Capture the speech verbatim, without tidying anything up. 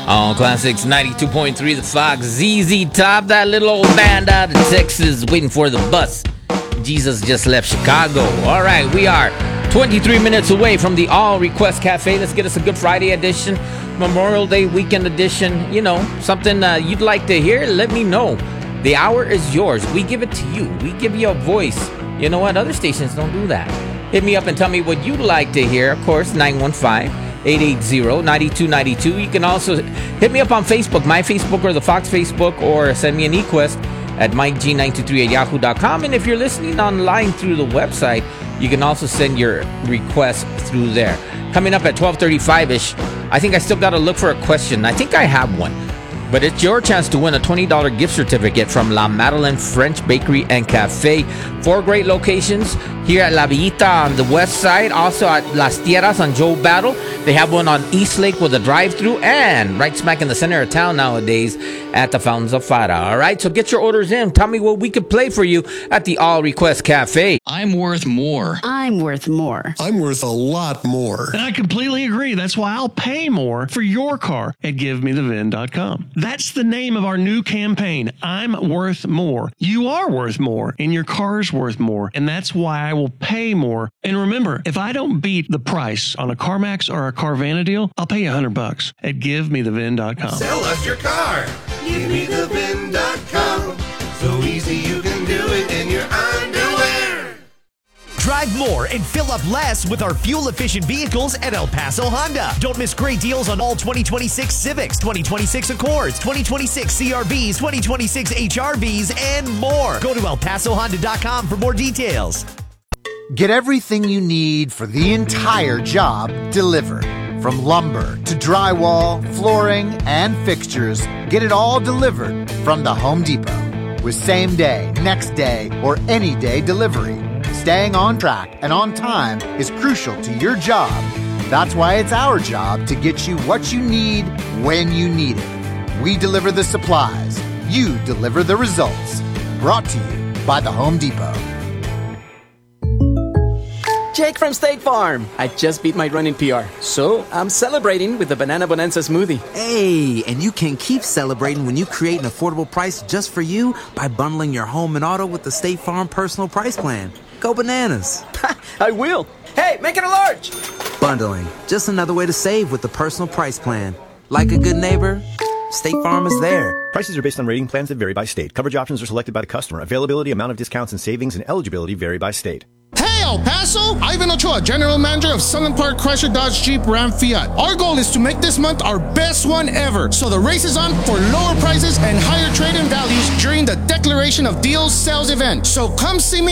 On Classics ninety-two point three, the Fox. Z Z Top, that little old band out of Texas waiting for the bus. Jesus just left Chicago. All right, we are twenty-three minutes away from the All Request Cafe. Let's get us a Good Friday edition, Memorial Day weekend edition. You know, something uh, you'd like to hear, let me know. The hour is yours. We give it to you. We give you a voice. You know what? Other stations don't do that. Hit me up and tell me what you'd like to hear. Of course, nine one five, eight eight zero, nine two nine two. You can also hit me up on Facebook, my Facebook or the Fox Facebook, or send me an e-quest at mike g nine two three at yahoo dot com. And if you're listening online through the website, you can also send your request through there. Coming up at twelve thirty-five-ish, I think I still got to look for a question. I think I have one. But it's your chance to win a twenty dollars gift certificate from La Madeleine French Bakery and Cafe. Four great locations here at La Villita on the west side. Also at Las Tierras on Joe Battle. They have one on East Lake with a drive-thru. And right smack in the center of town nowadays at the Fountains of Fara. All right, so get your orders in. Tell me what we could play for you at the All Request Cafe. I'm worth more. I'm worth more. I'm worth a lot more. And I completely agree. That's why I'll pay more for your car at give me the V I N dot com. That's the name of our new campaign. I'm worth more. You are worth more, and your car's worth more. And that's why I will pay more. And remember, if I don't beat the price on a CarMax or a Carvana deal, I'll pay you a hundred bucks at give me the V I N dot com. Sell us your car. give me the V I N dot com. So easy you can do it in your underwear. Drive more and fill up less with our fuel-efficient vehicles at El Paso Honda. Don't miss great deals on all twenty twenty-six Civics, twenty twenty-six Accords, twenty twenty-six C R Vs, twenty twenty-six H R Vs, and more. Go to el paso honda dot com for more details. Get everything you need for the entire job delivered. From lumber to drywall, flooring, and fixtures, get it all delivered from the Home Depot. With same day, next day, or any day delivery. Staying on track and on time is crucial to your job. That's why it's our job to get you what you need when you need it. We deliver the supplies. You deliver the results. Brought to you by the Home Depot. Jake from State Farm. I just beat my running P R, so I'm celebrating with the Banana Bonanza smoothie. Hey, and you can keep celebrating when you create an affordable price just for you by bundling your home and auto with the State Farm Personal Price Plan. Go bananas. I will. Hey, make it a large. Bundling. Just another way to save with the Personal Price Plan. Like a good neighbor, State Farm is there. Prices are based on rating plans that vary by state. Coverage options are selected by the customer. Availability, amount of discounts and savings, and eligibility vary by state. Hey, El Paso! Ivan Ochoa, General Manager of Sunland Park Chrysler Dodge Jeep Ram Fiat. Our goal is to make this month our best one ever. So the race is on for lower prices and higher trade-in values during the Declaration of Deals sales event. So come see me